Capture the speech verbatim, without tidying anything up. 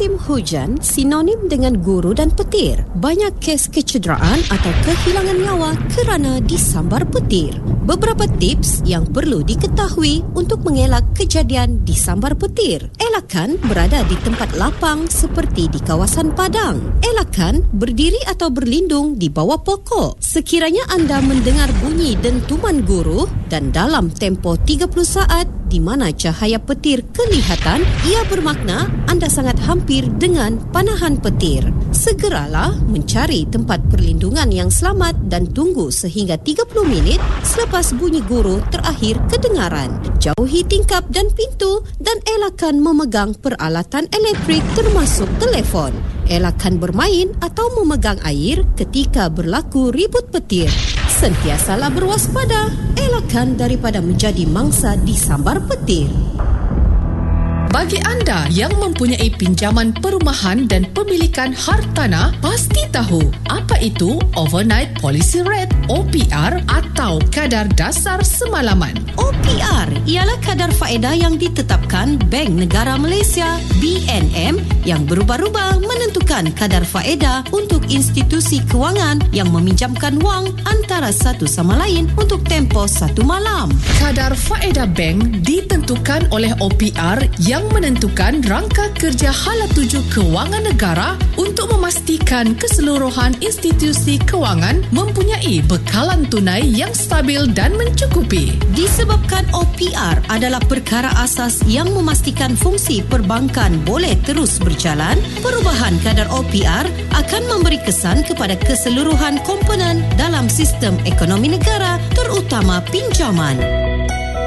musim hujan sinonim dengan guru dan petir. Banyak kes kecederaan atau kehilangan nyawa kerana disambar petir. Beberapa tips yang perlu diketahui untuk mengelak kejadian disambar petir. Elakkan berada di tempat lapang seperti di kawasan padang. Elakkan berdiri atau berlindung di bawah pokok. Sekiranya anda mendengar bunyi dentuman guru dan dalam tempoh tiga puluh saat di mana cahaya petir kelihatan, ia bermakna anda sangat hampir dengan panahan petir. Segeralah mencari tempat perlindungan yang selamat dan tunggu sehingga tiga puluh minit selepas bunyi guru terakhir kedengaran. Jauhi tingkap dan pintu dan elakkan memegang peralatan elektrik termasuk telefon. Elakkan bermain atau memegang air ketika berlaku ribut petir. Sentiasalah berwaspada, elakkan daripada menjadi mangsa disambar petir. Bagi anda yang mempunyai pinjaman perumahan dan pemilikan hartanah, pasti tahu apa itu Overnight Policy Rate O P R atau kadar dasar semalaman. O P R ialah kadar faedah yang ditetapkan Bank Negara Malaysia B N M yang berubah-ubah menentukan kadar faedah untuk institusi kewangan yang meminjamkan wang antara satu sama lain untuk tempoh satu malam. Kadar faedah bank ditentukan oleh O P R yang menentukan rangka kerja hala tuju kewangan negara untuk memastikan keseluruhan institusi kewangan mempunyai bekalan tunai yang stabil dan mencukupi. Disebabkan O P R adalah perkara asas yang memastikan fungsi perbankan boleh terus berjalan, perubahan kadar O P R akan memberi kesan kepada keseluruhan komponen dalam sistem ekonomi negara, terutama pinjaman.